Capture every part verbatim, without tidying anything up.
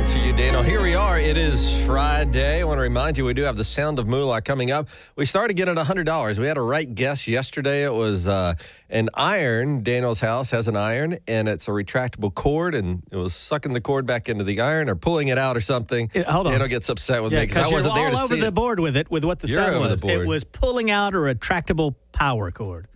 morning to you, Daniel. Here we are. It is Friday. I want to remind you we do have the Sound of Moolah coming up. We started getting one hundred dollars. We had a right guess yesterday. It was uh, an iron. Daniel's house has an iron, and it's a retractable cord, and it was sucking the cord back into the iron or pulling it out or something. Yeah, hold on. Daniel gets upset with yeah, me because I wasn't you're there to all over see the it. board with it, with what the You're sound over was. the board. It was pulling out a retractable power cord.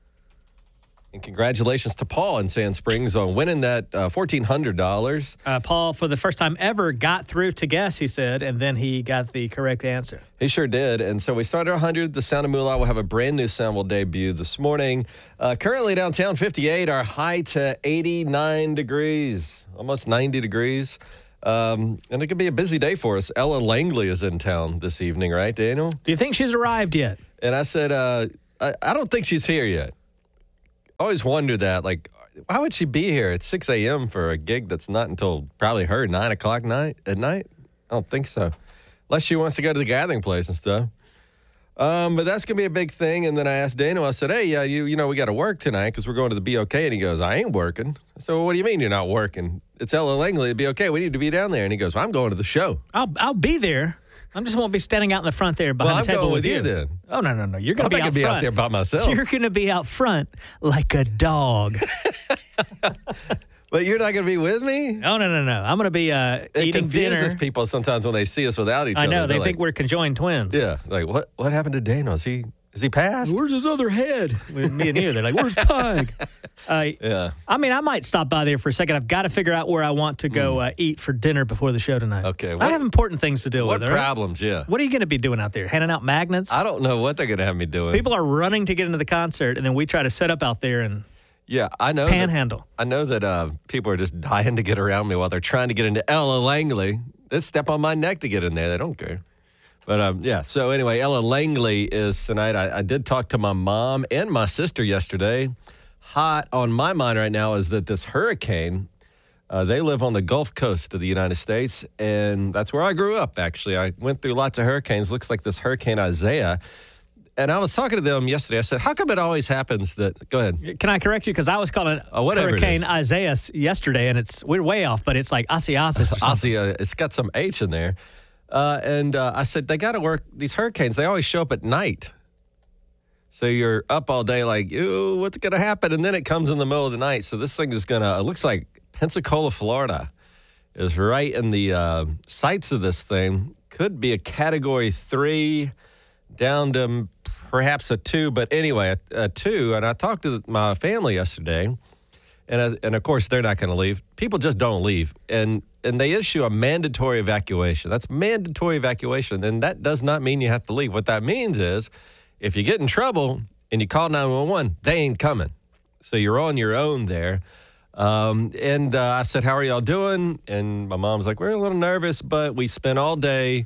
And congratulations to Paul in Sand Springs on winning that uh, fourteen hundred dollars. Uh, Paul, for the first time ever, got through to guess, he said, and then he got the correct answer. He sure did. And so we started one hundred. The Sound of Moolah will have a brand new sound will debut this morning. Uh, currently downtown, fifty-eight. Our high to eighty-nine degrees, almost ninety degrees. Um, and it could be a busy day for us. Ella Langley is in town this evening, right, Daniel? Do you think she's arrived yet? And I said, uh, I, I don't think she's here yet. I always wondered that. Like, why would she be here at six a.m. for a gig that's not until probably her nine o'clock night at night? I don't think so. Unless she wants to go to the gathering place and stuff. Um, but that's going to be a big thing. And then I asked Daniel, I said, hey, yeah, you you know, we got to work tonight because we're going to the B O K. And he goes, I ain't working. I said, well, what do you mean you're not working? It's Ella Langley at B O K. We need to be down there. And he goes, well, I'm going to the show. I'll I'll be there. I just won't be standing out in the front there behind well, the I'm table going with with you. you then. Oh, no, no, no. You're going I'm to be not out gonna be front. out there by myself. You're going to be out front like a dog. But you're not going to be with me? Oh, no, no, no. I'm going to be uh, It eating confuses dinner. people sometimes when they see us without each I other. know. They They're think like, we're conjoined twins. yeah. Like, what What happened to Daniel? Is he, is he passed? Where's his other head? With me and you. They're like, where's Tig? Uh, Yeah. I mean, I might stop by there for a second. I've got to figure out where I want to go uh, eat for dinner before the show tonight. Okay, I what- have important things to deal What with. all right? problems? Yeah. What are you going to be doing out there? Handing out magnets? I don't know what they're going to have me doing. People are running to get into the concert, and then we try to set up out there and yeah, I know. panhandle. That, I know that uh, people are just dying to get around me while they're trying to get into Ella Langley. They step on my neck to get in there. They don't care. But um, yeah, so anyway, Ella Langley is tonight. I, I did talk to my mom and my sister yesterday. Hot on my mind right now is that this hurricane, uh, they live on the Gulf Coast of the United States, and that's where I grew up, actually. I went through lots of hurricanes. Looks like this Hurricane Isaiah. And I was talking to them yesterday. I said, how come it always happens that, go ahead. Can I correct you? Because I was calling it Oh, whatever it Hurricane is. Isaiah yesterday, and it's we're way off, but it's like Asiasis or something. Aussie, uh, it's got some H in there. Uh, and uh, I said, they got to work, these hurricanes, they always show up at night. So you're up all day like, ooh, what's going to happen? And then it comes in the middle of the night. So this thing is going to, it looks like Pensacola, Florida is right in the uh, sights of this thing. Could be a category three down to perhaps a two. But anyway, a, a two. And I talked to my family yesterday. And, uh, and of course, they're not going to leave. People just don't leave. And and they issue a mandatory evacuation. That's mandatory evacuation. And that does not mean you have to leave. What that means is if you get in trouble and you call nine one one, they ain't coming. So you're on your own there. Um, and uh, I said, how are y'all doing? And my mom's like, we're a little nervous, but we spent all day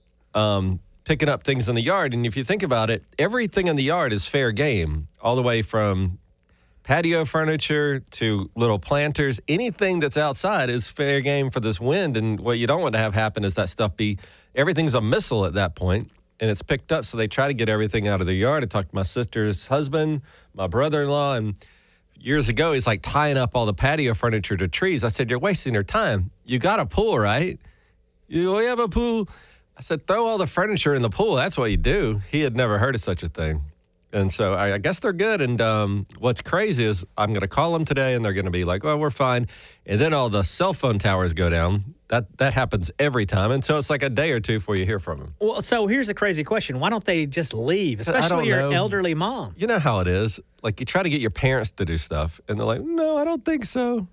um, picking up things in the yard. And if you think about it, everything in the yard is fair game, all the way from patio furniture to little planters. Anything that's outside is fair game for this wind. And what you don't want to have happen is that stuff be, everything's a missile at that point, and it's picked up. So they try to get everything out of their yard. I talked to my sister's husband, my brother-in-law, and years ago, he's like tying up all the patio furniture to trees. I said, you're wasting your time. You got a pool, right? You we have a pool. I said, throw all the furniture in the pool. That's what you do. He had never heard of such a thing. And so I, I guess they're good. And um, what's crazy is I'm going to call them today, and they're going to be like, well, we're fine. And then all the cell phone towers go down. That that happens every time. And so it's like a day or two before you hear from them. Well, so here's a crazy question. Why don't they just leave, especially your know. elderly mom? You know how it is. Like you try to get your parents to do stuff, and they're like, no, I don't think so.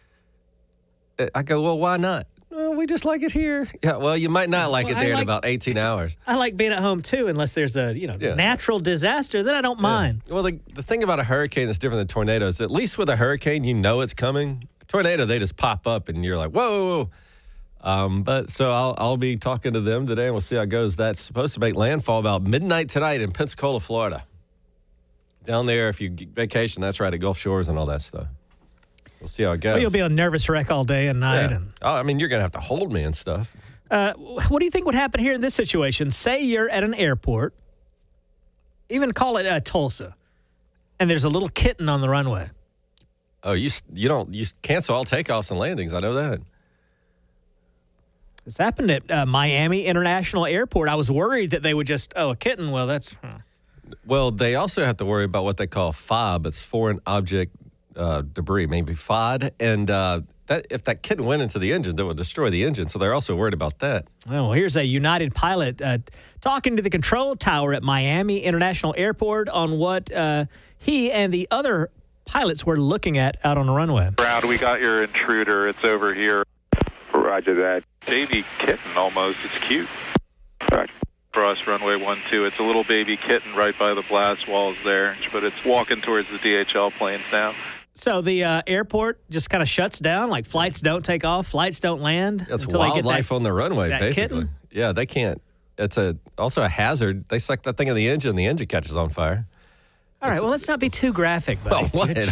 I go, well, why not? Well, we just like it here. Yeah, well, you might not like Well, it I there in like- about eighteen hours. I like being at home, too, unless there's a you know Yeah. natural disaster. Then I don't mind. Well, the, the thing about a hurricane that's different than tornadoes, at least with a hurricane, you know it's coming. A tornado, they just pop up, and you're like, whoa, whoa, whoa. Um, but so I'll, I'll be talking to them today, and we'll see how it goes. That's supposed to make landfall about midnight tonight in Pensacola, Florida. Down there, if you get vacation, that's right, at Gulf Shores and all that stuff. We'll see how it goes. Well, you'll be a nervous wreck all day and night. Yeah. And Oh, I mean, you're going to have to hold me and stuff. uh, what do you think would happen here in this situation? Say you're at an airport, even call it uh, Tulsa, and there's a little kitten on the runway. Oh, you you don't you cancel all takeoffs and landings. I know that. This happened at uh, Miami International Airport. I was worried that they would just, oh, a kitten. Well, that's. Huh. Well, they also have to worry about what they call F O B. It's foreign object uh, debris, maybe F O D. And uh, that if that kitten went into the engine, that would destroy the engine. So they're also worried about that. Well, here's a United pilot uh, talking to the control tower at Miami International Airport on what uh, he and the other pilots were looking at out on the runway. Brown, we got your intruder. It's over here. Roger that. Baby kitten almost. It's cute. Roger. Cross runway one two. It's a little baby kitten right by the blast walls there, but it's walking towards the D H L planes now. So the uh, airport just kind of shuts down, like flights don't take off, flights don't land. That's until they get wildlife that, on the runway, that basically. kitten? Yeah, they can't. It's a also a hazard. They suck that thing in the engine, the engine catches on fire. All right, well, let's not be too graphic, buddy. Well, what?